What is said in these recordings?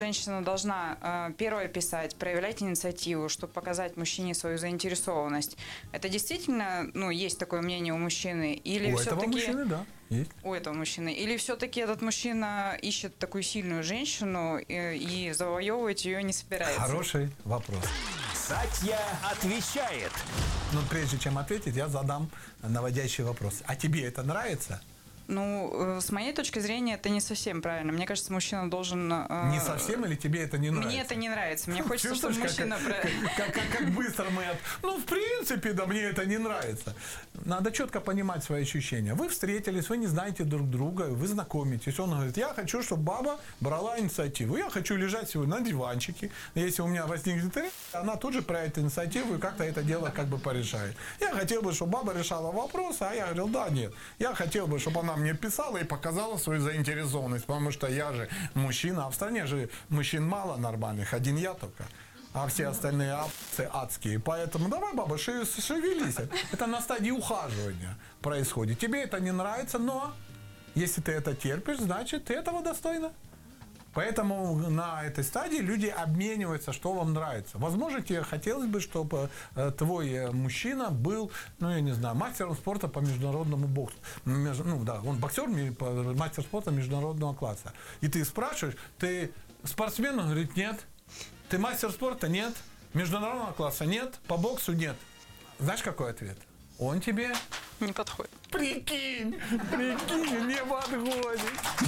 Женщина должна первая писать, проявлять инициативу, чтобы показать мужчине свою заинтересованность. Это действительно, есть такое мнение у мужчины? Или у этого мужчины, да, есть. У этого мужчины. Или все-таки этот мужчина ищет такую сильную женщину и завоевывать ее не собирается? Хороший вопрос. Сатья отвечает. Но прежде чем ответить, я задам наводящий вопрос. А тебе это нравится? С моей точки зрения, это не совсем правильно. Мне кажется, мужчина должен... Не совсем или тебе это не нравится? Мне это не нравится. Мне хочется, чтобы мужчина... Как быстро мы... в принципе, да, мне это не нравится. Надо четко понимать свои ощущения. Вы встретились, вы не знаете друг друга, вы знакомитесь. Он говорит, я хочу, чтобы баба брала инициативу. Я хочу лежать сегодня на диванчике. Если у меня возникнет интерес, она тут же проявит инициативу и как-то это дело порешает. Я хотел бы, чтобы баба решала вопрос, а я говорил, да, нет. Я хотел бы, чтобы она мне писала и показала свою заинтересованность, потому что я же мужчина, а в стране же мужчин мало нормальных, один я только, а все остальные овцы адские. Поэтому давай, баба, шевелись. Это на стадии ухаживания происходит. Тебе это не нравится, но если ты это терпишь, значит, ты этого достойна. Поэтому на этой стадии люди обмениваются, что вам нравится. Возможно, тебе хотелось бы, чтобы твой мужчина был, мастером спорта по международному боксу. Он боксер, мастер спорта международного класса. И ты спрашиваешь, ты спортсмен? Он говорит, нет. Ты мастер спорта? Нет. Международного класса? Нет. По боксу? Нет. Знаешь, какой ответ? Он тебе... не подходит. Прикинь, не подходит.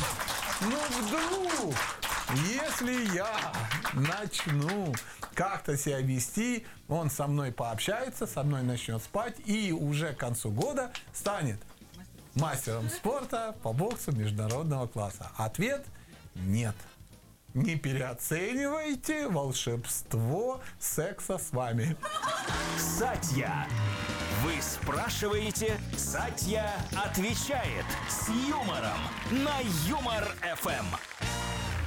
Вдруг, если я начну как-то себя вести, он со мной пообщается, со мной начнет спать и уже к концу года станет мастером спорта по боксу международного класса. Ответ – нет. Не переоценивайте волшебство секса с вами. Сатья. Вы спрашиваете, Сатья отвечает с юмором на Юмор ФМ.